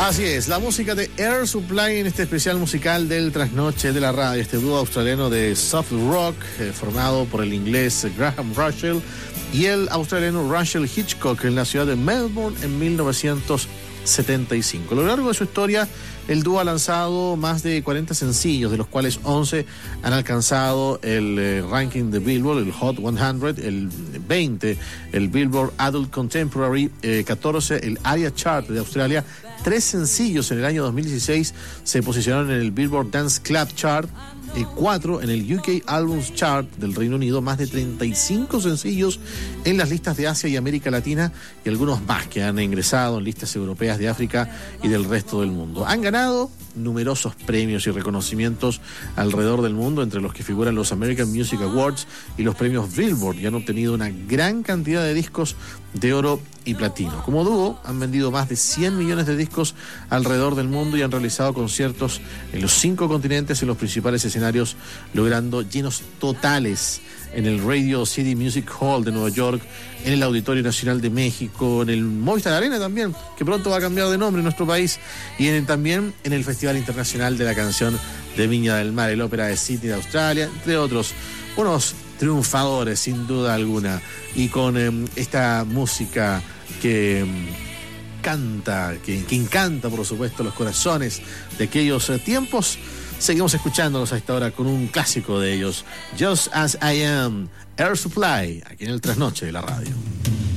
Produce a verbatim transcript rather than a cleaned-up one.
Así es, la música de Air Supply en este especial musical del Trasnoche de la Radio, este dúo australiano de soft rock eh, formado por el inglés Graham Russell y el australiano Russell Hitchcock en la ciudad de Melbourne en mil novecientos setenta y cinco. A lo largo de su historia, el dúo ha lanzado más de cuarenta sencillos, de los cuales once han alcanzado el eh, ranking de Billboard, el Hot cien, el veinte, el Billboard Adult Contemporary, eh, catorce, el ARIA Chart de Australia. Tres sencillos en el año dos mil dieciséis se posicionaron en el Billboard Dance Club Chart, y cuatro en el U K Albums Chart del Reino Unido, más de treinta y cinco sencillos en las listas de Asia y América Latina y algunos más que han ingresado en listas europeas de África y del resto del mundo. Han ganado numerosos premios y reconocimientos alrededor del mundo, entre los que figuran los American Music Awards y los premios Billboard, y han obtenido una gran cantidad de discos de oro y platino. Como dúo han vendido más de cien millones de discos alrededor del mundo y han realizado conciertos en los cinco continentes, en los principales escenarios, logrando llenos totales en el Radio City Music Hall de Nueva York, en el Auditorio Nacional de México, en el Movistar Arena también, que pronto va a cambiar de nombre en nuestro país, y en, también en el Festival Internacional de la Canción de Viña del Mar, el Ópera de Sydney de Australia, entre otros. Unos triunfadores, sin duda alguna, y con eh, esta música que eh, canta, que, que encanta, por supuesto, los corazones de aquellos eh, tiempos. Seguimos escuchándolos a esta hora con un clásico de ellos, Just As I Am, Air Supply, aquí en el Trasnoche de la Radio.